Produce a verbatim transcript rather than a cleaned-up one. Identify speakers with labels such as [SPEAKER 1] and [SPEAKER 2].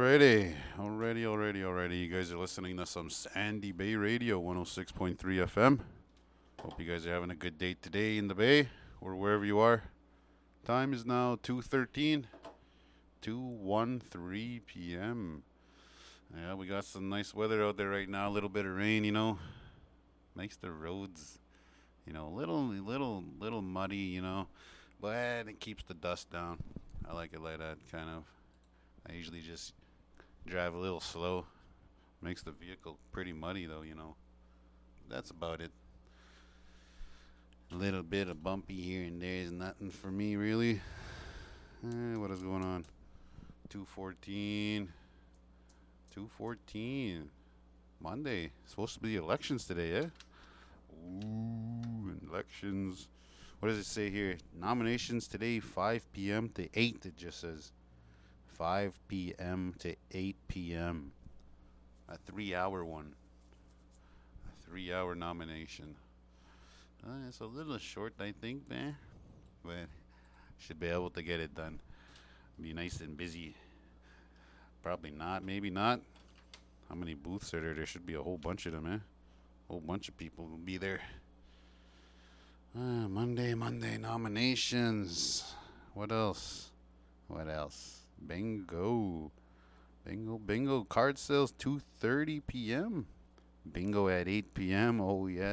[SPEAKER 1] Alrighty, already, already, already. You guys are listening to some Sandy Bay Radio, one oh six point three F M. Hope you guys are having a good day today in the Bay or wherever you are. Time is now two thirteen, two thirteen p m. Yeah, we got some nice weather out there right now. A little bit of rain, you know. Makes the roads, you know, little, little, little muddy, you know, but it keeps the dust down. I like it like that, kind of. I usually just drive a little slow. Makes the vehicle pretty muddy though, you know. That's about it. A little bit of bumpy here and there is nothing for me really. Eh, what is going on? two fourteen. two fourteen. Monday. Supposed to be elections today, eh? Ooh, elections. What does it say here? Nominations today, five p m to eight, it just says. five p m to eight p m A three hour one. A three hour nomination. Uh, it's a little short, I think, man. But should be able to get it done. Be nice and busy. Probably not, maybe not. How many booths are there? There should be a whole bunch of them, eh? A whole bunch of people will be there. Uh, Monday, Monday nominations. What else? What else? Bingo. Bingo, bingo. Card sales two thirty p m Bingo at eight p m Oh, yeah.